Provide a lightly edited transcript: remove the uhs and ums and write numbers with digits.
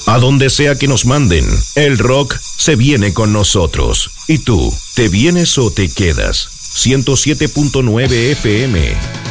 A donde sea que nos manden, el rock se viene con nosotros. ¿Y tú, te vienes o te quedas? 107.9 FM.